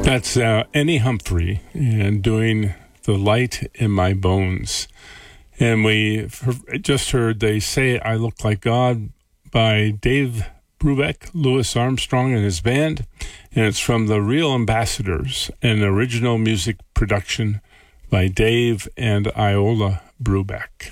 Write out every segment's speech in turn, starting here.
That's Annie Humphrey and doing The Light in My Bones. And we just heard They Say I Look Like God by Dave Brubeck, Louis Armstrong and his band. And it's from The Real Ambassadors, an original music production by Dave and Iola Brubeck.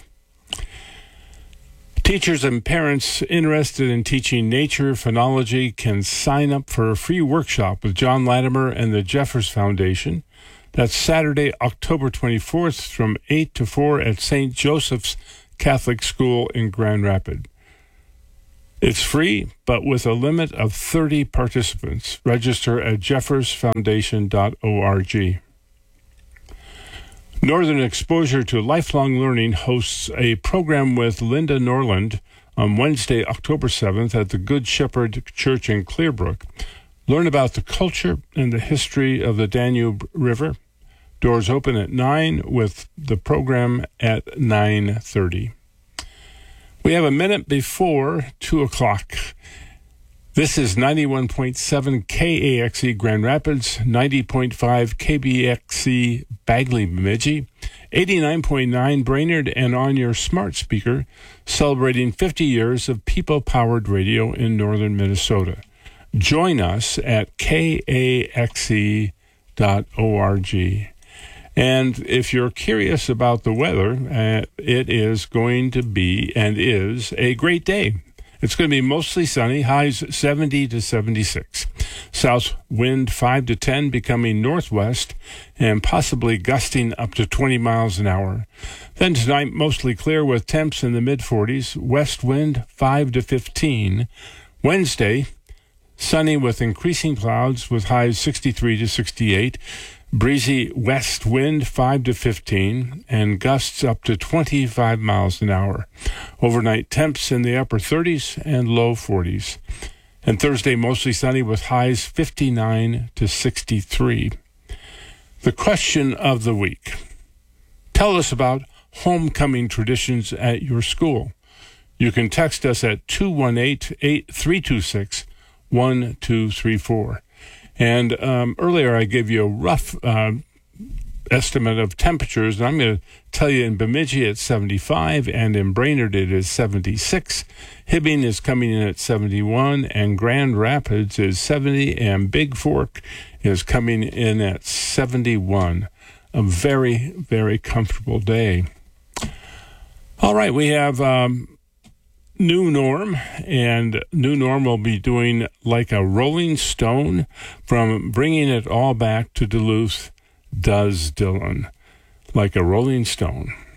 Teachers and parents interested in teaching nature phenology can sign up for a free workshop with John Latimer and the Jeffers Foundation. That's Saturday, October 24th from 8 to 4 at St. Joseph's Catholic School in Grand Rapids. It's free, but with a limit of 30 participants. Register at jeffersfoundation.org. Northern Exposure to Lifelong Learning hosts a program with Linda Norland on Wednesday, October 7th at the Good Shepherd Church in Clearbrook. Learn about the culture and the history of the Danube River. Doors open at 9 with the program at 9:30. We have a minute before 2 o'clock. This is 91.7 KAXE Grand Rapids, 90.5 KBXE Bagley Bemidji, 89.9 Brainerd, and on your smart speaker, celebrating 50 years of people-powered radio in northern Minnesota. Join us at kaxe.org. And if you're curious about the weather, it is going to be and is a great day. It's going to be mostly sunny, highs 70 to 76. South wind 5 to 10, becoming northwest and possibly gusting up to 20 miles an hour. Then tonight, mostly clear with temps in the mid-40s, west wind 5 to 15. Wednesday, sunny with increasing clouds with highs 63 to 68. Breezy west wind 5 to 15 and gusts up to 25 miles an hour. Overnight temps in the upper 30s and low 40s. And Thursday mostly sunny with highs 59 to 63. The question of the week. Tell us about homecoming traditions at your school. You can text us at 218-326-1234. And earlier I gave you a rough estimate of temperatures, and I'm going to tell you in Bemidji it's 75, and in Brainerd it is 76. Hibbing is coming in at 71, and Grand Rapids is 70, and Big Fork is coming in at 71. A very, very comfortable day. All right, we have New Norm, and New Norm will be doing Like a Rolling Stone from Bringing It All Back to Duluth, does Dylan. Like a Rolling Stone.